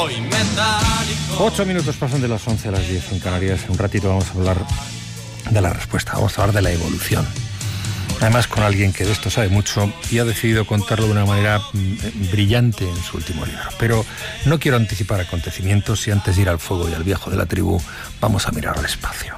8 minutos pasan de las 11 a las 10 en Canarias. En un ratito vamos a hablar de la respuesta, vamos a hablar de la evolución. Además con alguien que de esto sabe mucho y ha decidido contarlo de una manera brillante en su último libro. Pero no quiero anticipar acontecimientos y antes de ir al fuego y al viejo de la tribu, vamos a mirar al espacio.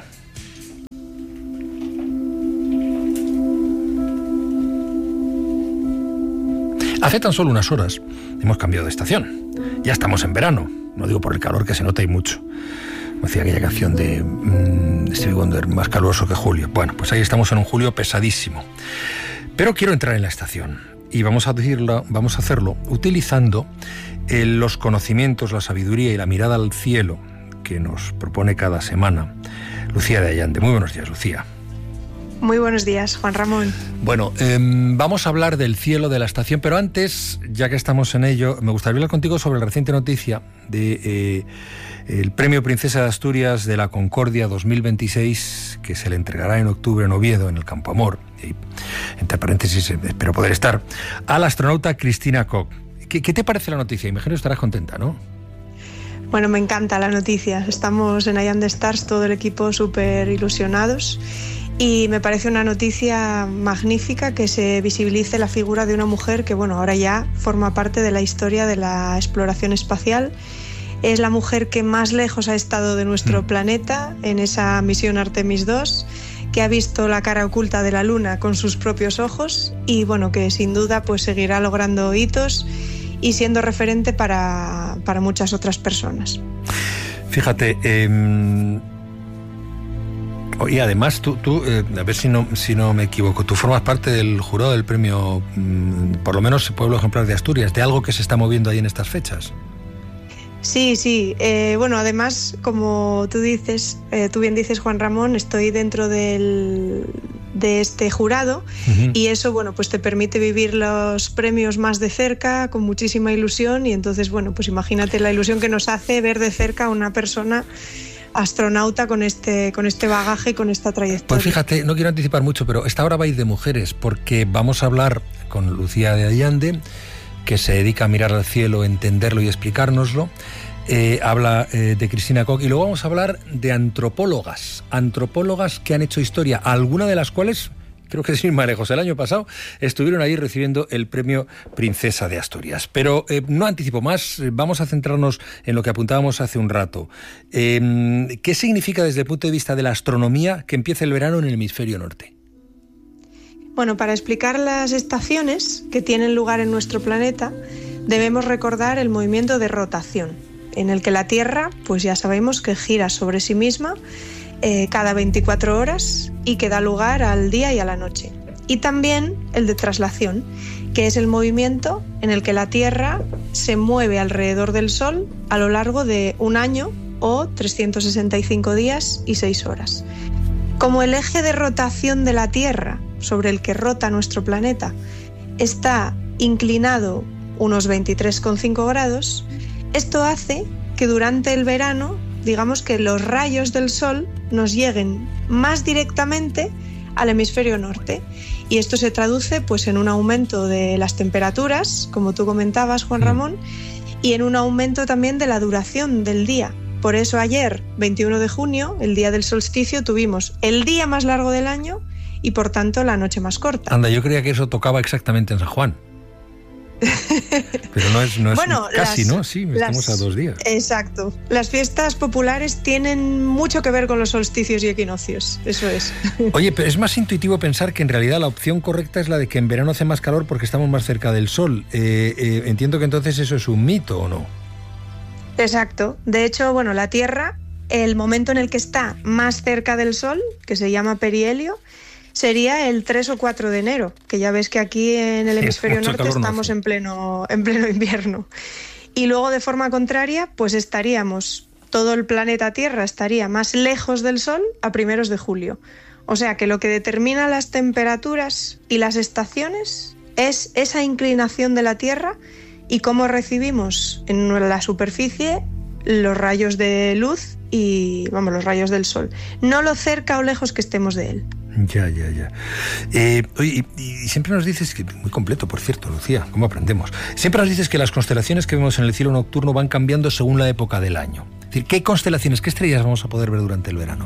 Hace tan solo unas horas hemos cambiado de estación. Ya estamos en verano. No digo por el calor, que se nota y mucho. Me decía aquella canción de Stevie Wonder, más caluroso que julio. Bueno, pues ahí estamos en un julio pesadísimo. Pero quiero entrar en la estación. Y vamos a hacerlo utilizando los conocimientos, la sabiduría y la mirada al cielo que nos propone cada semana Lucía de Allande. Muy buenos días, Lucía. Muy buenos días, Juan Ramón. Bueno, vamos a hablar del cielo de la estación, pero antes, ya que estamos en ello, me gustaría hablar contigo sobre la reciente noticia de el Premio Princesa de Asturias de la Concordia 2026, que se le entregará en octubre en Oviedo, en el Campo Amor, y, entre paréntesis, espero poder estar, a la astronauta Christina Koch. ¿Qué te parece la noticia? Imagino que estarás contenta, ¿no? Bueno, me encanta la noticia. Estamos en Allande Stars, todo el equipo súper ilusionados. Y me parece una noticia magnífica que se visibilice la figura de una mujer que, bueno, ahora ya forma parte de la historia de la exploración espacial. Es la mujer que más lejos ha estado de nuestro planeta en esa misión Artemis II, que ha visto la cara oculta de la Luna con sus propios ojos y, bueno, que sin duda pues seguirá logrando hitos y siendo referente para muchas otras personas. Fíjate, y además tú a ver si no me equivoco, tú formas parte del jurado del premio, por lo menos Pueblo Ejemplar de Asturias, de algo que se está moviendo ahí en estas fechas. Sí. Bueno, además, como tú bien dices, Juan Ramón, estoy dentro de este jurado y eso, bueno, pues te permite vivir los premios más de cerca, con muchísima ilusión y entonces, bueno, pues imagínate la ilusión que nos hace ver de cerca a una persona astronauta con este bagaje, con esta trayectoria. Pues fíjate, no quiero anticipar mucho, pero esta hora va a ir de mujeres, porque vamos a hablar con Lucía de Allande, que se dedica a mirar al cielo, entenderlo y explicárnoslo. Habla de Christina Koch y luego vamos a hablar de antropólogas que han hecho historia, alguna de las cuales, creo que sin más lejos, el año pasado estuvieron ahí recibiendo el premio Princesa de Asturias. Pero no anticipo más, vamos a centrarnos en lo que apuntábamos hace un rato. ¿Qué significa desde el punto de vista de la astronomía que empiece el verano en el hemisferio norte? Bueno, para explicar las estaciones que tienen lugar en nuestro planeta, debemos recordar el movimiento de rotación, en el que la Tierra, pues ya sabemos que gira sobre sí misma cada 24 horas y que da lugar al día y a la noche. Y también el de traslación, que es el movimiento en el que la Tierra se mueve alrededor del Sol a lo largo de un año o 365 días y 6 horas. Como el eje de rotación de la Tierra sobre el que rota nuestro planeta está inclinado unos 23,5 grados, esto hace que durante el verano, digamos que los rayos del Sol nos lleguen más directamente al hemisferio norte. Y esto se traduce pues en un aumento de las temperaturas, como tú comentabas, Juan Ramón, y en un aumento también de la duración del día. Por eso ayer, 21 de junio, el día del solsticio, tuvimos el día más largo del año y por tanto la noche más corta. Anda, yo creía que eso tocaba exactamente en San Juan. Pero no es bueno, casi, ¿no? Sí, estamos a 2 días. Exacto. Las fiestas populares tienen mucho que ver con los solsticios y equinoccios, eso es. Oye, pero es más intuitivo pensar que en realidad la opción correcta es la de que en verano hace más calor porque estamos más cerca del sol. Entiendo que entonces eso es un mito, ¿o no? Exacto. De hecho, bueno, la Tierra, el momento en el que está más cerca del sol, que se llama perihelio, sería el 3 o 4 de enero, que ya ves que aquí en el hemisferio norte estamos en pleno invierno. Y luego, de forma contraria, pues todo el planeta Tierra estaría más lejos del Sol a primeros de julio. O sea que lo que determina las temperaturas y las estaciones es esa inclinación de la Tierra y cómo recibimos en la superficie los rayos de luz y, los rayos del Sol. No lo cerca o lejos que estemos de él. Ya. Oye, y siempre nos dices, que muy completo, por cierto, Lucía, ¿cómo aprendemos? Siempre nos dices que las constelaciones que vemos en el cielo nocturno van cambiando según la época del año. Es decir, ¿qué constelaciones, qué estrellas vamos a poder ver durante el verano?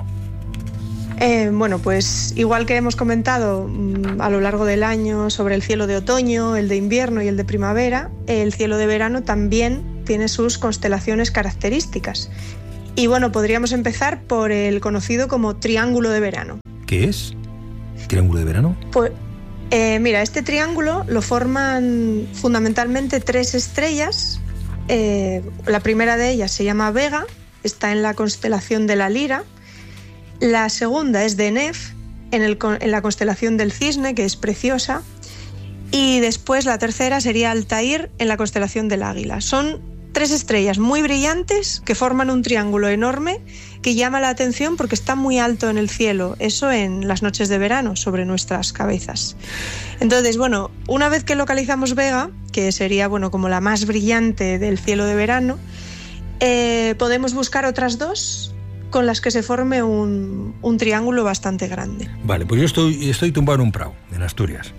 Bueno, pues igual que hemos comentado a lo largo del año sobre el cielo de otoño, el de invierno y el de primavera, el cielo de verano también tiene sus constelaciones características. Y bueno, podríamos empezar por el conocido como triángulo de verano. ¿Qué es? ¿Triángulo de verano? Pues mira, este triángulo lo forman fundamentalmente 3 estrellas. La primera de ellas se llama Vega, está en la constelación de la Lira. La segunda es Deneb, en la constelación del Cisne, que es preciosa. Y después la tercera sería Altair, en la constelación del Águila. Son 3 estrellas muy brillantes que forman un triángulo enorme que llama la atención porque está muy alto en el cielo, eso en las noches de verano, sobre nuestras cabezas. Entonces, bueno, una vez que localizamos Vega, que sería, bueno, como la más brillante del cielo de verano, podemos buscar otras 2 con las que se forme un triángulo bastante grande. Vale, pues yo estoy tumbado en un prau, en Asturias.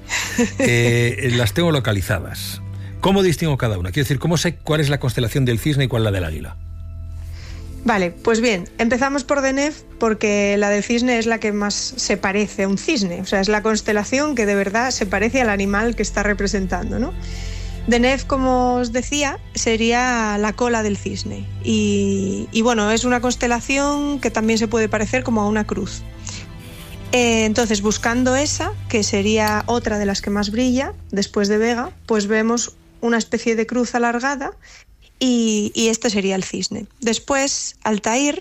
Las tengo localizadas. ¿Cómo distingo cada una? Quiero decir, ¿cómo sé cuál es la constelación del Cisne y cuál la del Águila? Vale, pues bien, empezamos por Deneb porque la del Cisne es la que más se parece a un cisne, o sea, es la constelación que de verdad se parece al animal que está representando, ¿no? Deneb, como os decía, sería la cola del cisne y bueno, es una constelación que también se puede parecer como a una cruz. Entonces, buscando esa, que sería otra de las que más brilla, después de Vega, pues vemos una especie de cruz alargada y este sería el cisne. Después, Altair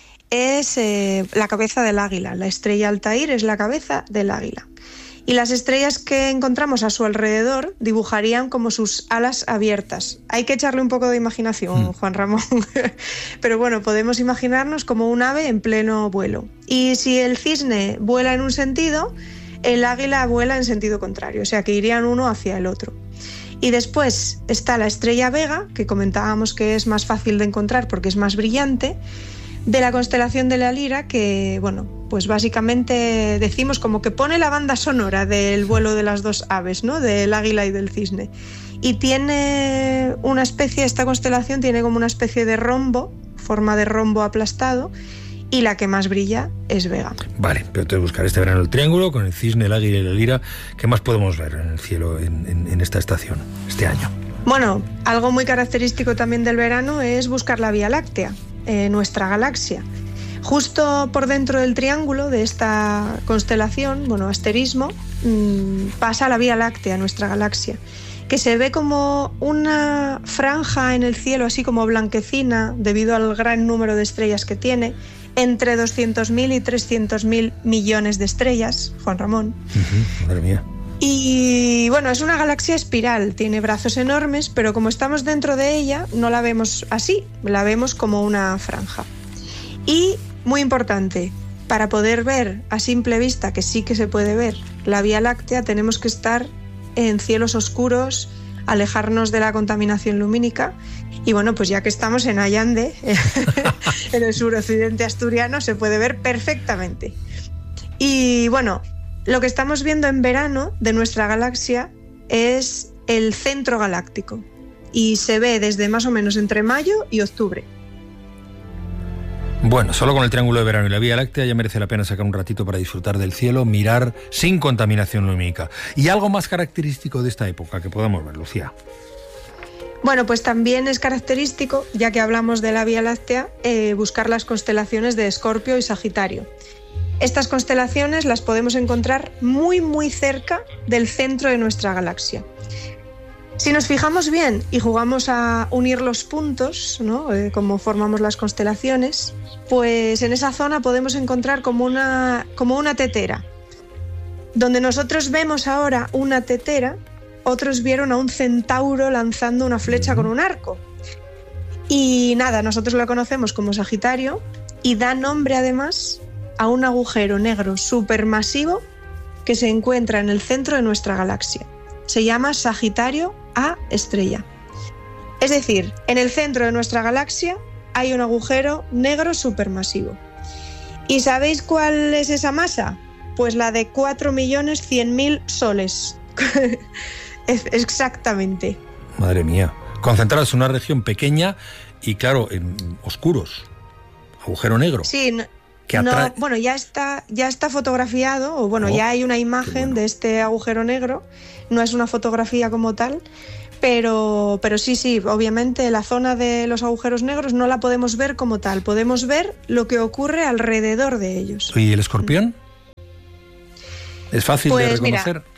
es la cabeza del águila. La estrella Altair es la cabeza del águila. Y las estrellas que encontramos a su alrededor dibujarían como sus alas abiertas. Hay que echarle un poco de imaginación, Juan Ramón. Pero bueno, podemos imaginarnos como un ave en pleno vuelo. Y si el cisne vuela en un sentido, el águila vuela en sentido contrario, o sea que irían uno hacia el otro. Y después está la estrella Vega, que comentábamos que es más fácil de encontrar porque es más brillante, de la constelación de la Lira, que bueno, pues básicamente decimos como que pone la banda sonora del vuelo de las 2 aves, ¿no? Del águila y del cisne. Y tiene una especie, esta constelación tiene como una especie de rombo, forma de rombo aplastado, y la que más brilla es Vega. Vale, pero tengo que buscar este verano el triángulo con el cisne, el águila y la Lira. ¿Qué más podemos ver en el cielo en esta estación, este año? Bueno, algo muy característico también del verano es buscar la Vía Láctea, nuestra galaxia. Justo por dentro del triángulo de esta constelación, bueno, asterismo, pasa la Vía Láctea, nuestra galaxia, que se ve como una franja en el cielo, así como blanquecina, debido al gran número de estrellas que tiene, entre 200.000 y 300.000 millones de estrellas, Juan Ramón. Madre mía. Y bueno, es una galaxia espiral, tiene brazos enormes, pero como estamos dentro de ella, no la vemos así, la vemos como una franja. Y, muy importante, para poder ver a simple vista, que sí que se puede ver, la Vía Láctea, tenemos que estar en cielos oscuros, alejarnos de la contaminación lumínica. Y bueno, pues ya que estamos en Allande, en el suroccidente asturiano, se puede ver perfectamente. Y bueno, lo que estamos viendo en verano de nuestra galaxia es el centro galáctico y se ve desde más o menos entre mayo y octubre. Bueno, solo con el triángulo de verano y la Vía Láctea ya merece la pena sacar un ratito para disfrutar del cielo, mirar sin contaminación lumínica. ¿Y algo más característico de esta época que podamos ver, Lucía? Bueno, pues también es característico, ya que hablamos de la Vía Láctea, buscar las constelaciones de Escorpio y Sagitario. Estas constelaciones las podemos encontrar muy, muy cerca del centro de nuestra galaxia. Si nos fijamos bien y jugamos a unir los puntos, ¿no? Como formamos las constelaciones, pues en esa zona podemos encontrar como una tetera. Donde nosotros vemos ahora una tetera, otros vieron a un centauro lanzando una flecha con un arco. Y nada, nosotros lo conocemos como Sagitario y da nombre además a un agujero negro supermasivo que se encuentra en el centro de nuestra galaxia. Se llama Sagitario A estrella. Es decir, en el centro de nuestra galaxia hay un agujero negro supermasivo. ¿Y sabéis cuál es esa masa? Pues la de 4.100.000 soles. Exactamente. Madre mía. Concentrados en una región pequeña y, claro, en oscuros. Agujero negro. Sí, bueno, ya está fotografiado, o bueno, ya hay una imagen de este agujero negro. No es una fotografía como tal, pero sí, obviamente la zona de los agujeros negros no la podemos ver como tal. Podemos ver lo que ocurre alrededor de ellos. ¿Y el escorpión? ¿Es fácil de reconocer? Mira,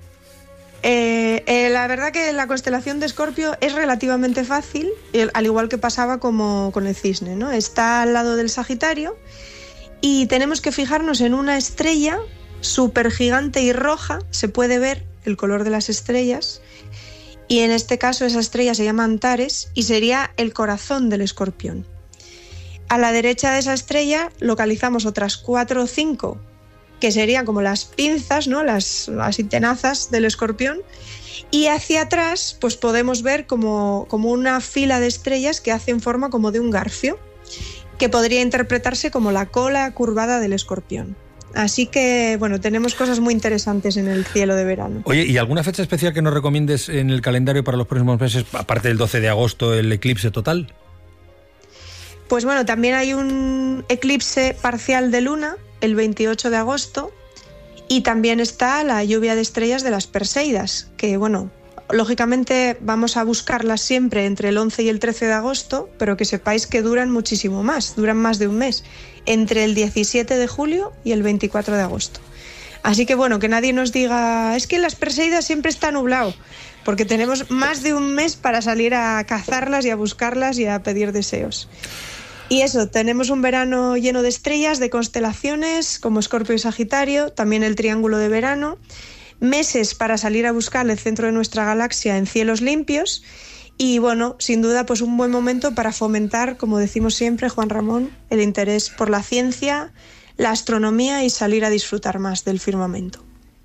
la verdad que la constelación de Escorpio es relativamente fácil, al igual que pasaba como con el cisne, ¿no? Está al lado del Sagitario y tenemos que fijarnos en una estrella súper gigante y roja. Se puede ver el color de las estrellas y en este caso esa estrella se llama Antares y sería el corazón del Escorpión. A la derecha de esa estrella localizamos otras 4 o 5 que serían como las pinzas, ¿no? Las tenazas del Escorpión, y hacia atrás pues podemos ver como una fila de estrellas que hacen forma como de un garfio, que podría interpretarse como la cola curvada del Escorpión. Así que, bueno, tenemos cosas muy interesantes en el cielo de verano. Oye, ¿y alguna fecha especial que nos recomiendes en el calendario para los próximos meses, aparte del 12 de agosto, el eclipse total? Pues bueno, también hay un eclipse parcial de luna, el 28 de agosto, y también está la lluvia de estrellas de las Perseidas, que bueno, lógicamente vamos a buscarlas siempre entre el 11 y el 13 de agosto, pero que sepáis que duran muchísimo más, duran más de un mes, entre el 17 de julio y el 24 de agosto. Así que bueno, que nadie nos diga, es que las Perseidas siempre está nublado, porque tenemos más de un mes para salir a cazarlas y a buscarlas y a pedir deseos. Y eso, tenemos un verano lleno de estrellas, de constelaciones como Escorpio y Sagitario, también el triángulo de verano, meses para salir a buscar el centro de nuestra galaxia en cielos limpios y bueno, sin duda pues un buen momento para fomentar, como decimos siempre, Juan Ramón, el interés por la ciencia, la astronomía y salir a disfrutar más del firmamento.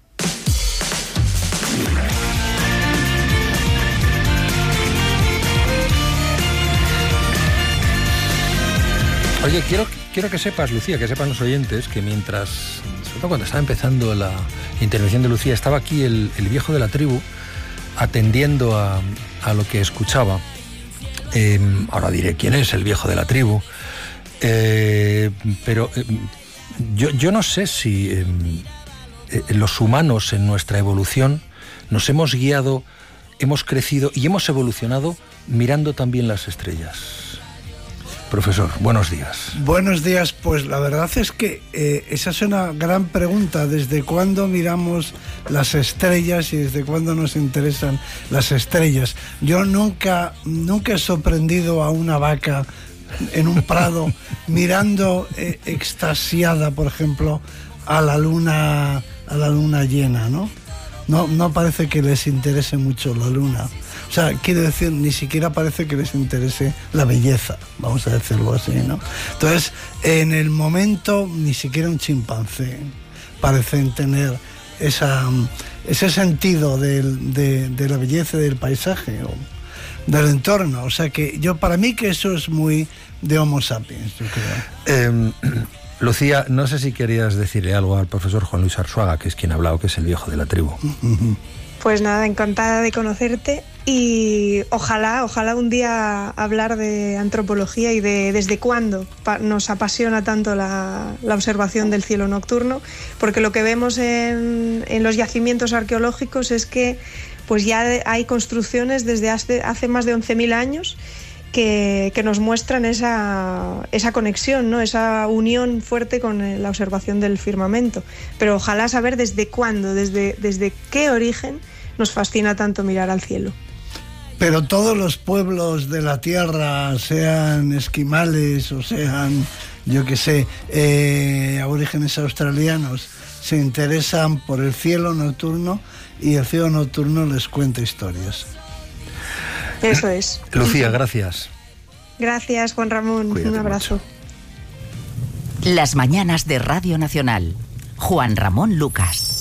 Oye, quiero que sepas, Lucía, que sepan los oyentes, que mientras, sobre todo cuando estaba empezando la intervención de Lucía, estaba aquí el viejo de la tribu atendiendo a lo que escuchaba. Ahora diré quién es el viejo de la tribu, pero yo no sé si los humanos en nuestra evolución nos hemos guiado, hemos crecido y hemos evolucionado mirando también las estrellas. Profesor, buenos días. Buenos días, pues la verdad es que esa es una gran pregunta. ¿Desde cuándo miramos las estrellas y desde cuándo nos interesan las estrellas? Yo nunca he sorprendido a una vaca en un prado mirando extasiada, por ejemplo, a la luna llena, ¿no? No parece que les interese mucho la luna. O sea, quiero decir, ni siquiera parece que les interese la belleza, vamos a decirlo así, ¿no? Entonces, en el momento, ni siquiera un chimpancé parecen tener ese sentido de la belleza del paisaje o del entorno. O sea, que para mí que eso es muy de Homo sapiens, yo creo. Lucía, no sé si querías decirle algo al profesor Juan Luis Arzuaga, que es quien ha hablado, que es el viejo de la tribu. Pues nada, encantada de conocerte y ojalá un día hablar de antropología y de desde cuándo nos apasiona tanto la observación del cielo nocturno, porque lo que vemos en los yacimientos arqueológicos es que pues ya hay construcciones desde hace más de 11.000 años que nos muestran esa conexión, ¿no? Esa unión fuerte con la observación del firmamento. Pero ojalá saber desde cuándo, desde qué origen nos fascina tanto mirar al cielo. Pero todos los pueblos de la Tierra, sean esquimales o sean, yo qué sé, aborígenes australianos, se interesan por el cielo nocturno y el cielo nocturno les cuenta historias. Eso es. Lucía, gracias. Gracias, Juan Ramón. Cuídate, un abrazo. Mucho. Las mañanas de Radio Nacional. Juan Ramón Lucas.